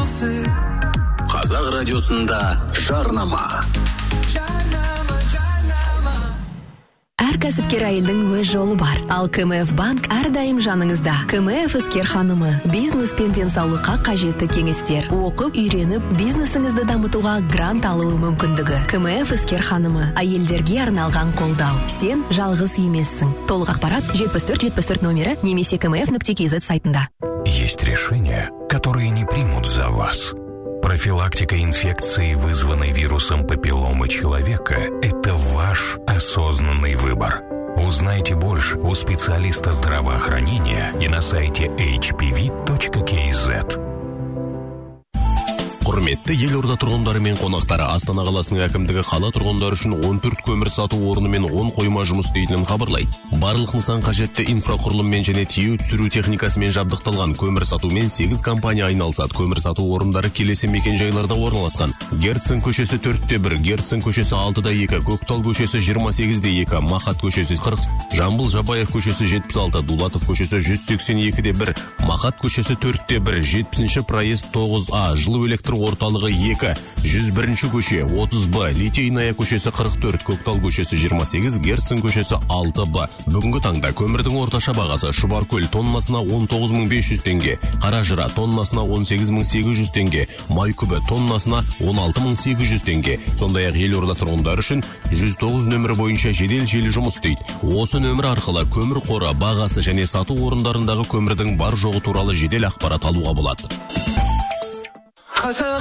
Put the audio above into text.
Қазақ радиосында жарнама. Әр кәсіпкер әйелдің өз жолы бар. Ал КМФ банк әрдайым жаныңызда. КМФ іскер ханымы. Бизнес пен денсаулыққа қажетті кеңестер. Оқып, үйреніп, бизнесіңізді дамытуға грант алу мүмкіндігі. КМФ іскер ханымы. Әйелдерге арналған қолдау. Сен жалғыз емессің. Толық ақпарат 7474 номері немесе kmf.kz сайтында. Есть решения, которые не примут за вас. Профилактика инфекции, вызванной вирусом папилломы человека, это ваш осознанный выбор. Узнайте больше у специалиста здравоохранения и на сайте hpv.kz. Құрметті елорда тұрғындары мен қонақтары, Астана қаласының әкімдігі қала тұрғындары үшін 14 көмір сату орны мен 10 қойма жұмыс істейтінін хабарлайды. Барлық нысан қажетті инфрақұрылыммен және тиеу түсіру техникасымен жабдықталған. Көмір сатумен 8 компания айналысады. Көмір сату орындары келесі мекен-жайларда орналасқан: Герцен көшесі 4-1, Герцен көшесі 6-2, Көктал көшесі 28-2, Махат көшесі 40, Жамбыл Жабаев көшесі 76, Дулатов көшесі 182-1, Махат көшесі 4-1, 70-ші проезд 9А, жылу электр орталығы 2, 101-ші көше 30Б, Литейная көшесі 44, Көктал көшесі 28, Герцен көшесі 6Б. Бүгінгі таңда көмірдің орташа бағасы Шұбаркөл тоннасына 19.500 теңге, Қаражыра тоннасына 18.800 теңге, Майкүбі тоннасына 16.800 теңге. Сондай-ақ елорда тұрғындары үшін 109 нөмірі бойынша жедел желі жұмыс істейді. Осы нөмір арқылы көмір қоры, бағасы және сату орындарындағы көмірдің бар жоғы туралы жедел ақпарат алуға болады.